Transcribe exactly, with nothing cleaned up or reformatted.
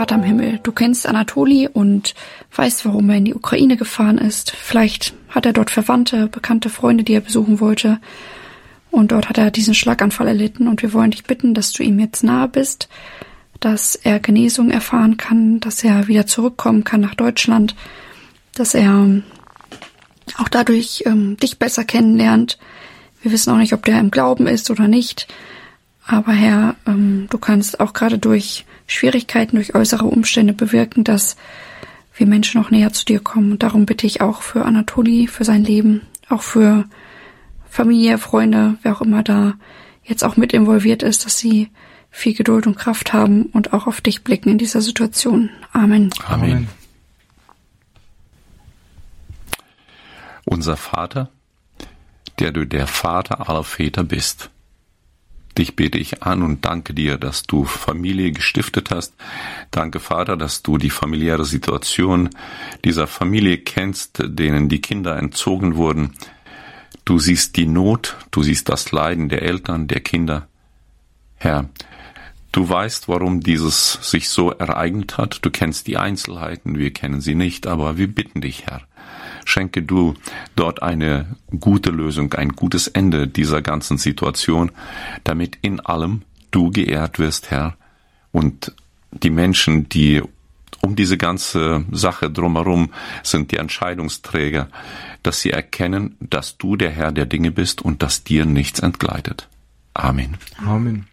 Vater im Himmel, du kennst Anatoli und weißt, warum er in die Ukraine gefahren ist. Vielleicht hat er dort Verwandte, bekannte Freunde, die er besuchen wollte. Und dort hat er diesen Schlaganfall erlitten. Und wir wollen dich bitten, dass du ihm jetzt nahe bist, dass er Genesung erfahren kann, dass er wieder zurückkommen kann nach Deutschland, dass er auch dadurch ähm, dich besser kennenlernt. Wir wissen auch nicht, ob der im Glauben ist oder nicht. Aber Herr, ähm, du kannst auch gerade durch Schwierigkeiten, durch äußere Umstände bewirken, dass wir Menschen noch näher zu dir kommen. Und darum bitte ich auch für Anatoli, für sein Leben, auch für Familie, Freunde, wer auch immer da jetzt auch mit involviert ist, dass sie viel Geduld und Kraft haben und auch auf dich blicken in dieser Situation. Amen. Amen. Unser Vater, der du der Vater aller Väter bist, dich bete ich an und danke dir, dass du Familie gestiftet hast. Danke, Vater, dass du die familiäre Situation dieser Familie kennst, denen die Kinder entzogen wurden. Du siehst die Not, du siehst das Leiden der Eltern, der Kinder. Herr, du weißt, warum dieses sich so ereignet hat. Du kennst die Einzelheiten, wir kennen sie nicht, aber wir bitten dich, Herr, schenke du dort eine gute Lösung, ein gutes Ende dieser ganzen Situation, damit in allem du geehrt wirst, Herr, und die Menschen, die um diese ganze Sache drumherum sind, die Entscheidungsträger, dass sie erkennen, dass du der Herr der Dinge bist und dass dir nichts entgleitet. Amen. Amen.